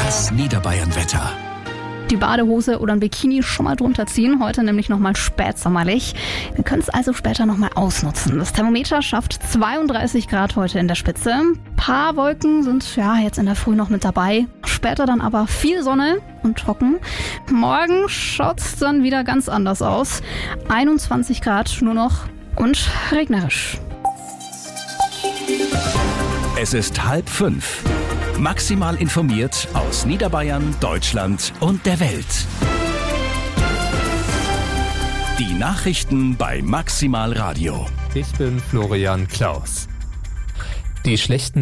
Das Niederbayern-Wetter. Die Badehose oder ein Bikini schon mal drunter ziehen. Heute nämlich nochmal spätsommerlich. Wir können es also später nochmal ausnutzen. Das Thermometer schafft 32 Grad heute in der Spitze. Ein paar Wolken sind jetzt in der Früh noch mit dabei. Später dann aber viel Sonne und trocken. Morgen schaut es dann wieder ganz anders aus. 21 Grad nur noch und regnerisch. Es ist 4:30. Maximal informiert aus Niederbayern, Deutschland und der Welt. Die Nachrichten bei Maximal Radio. Ich bin Florian Klaus. Die schlechten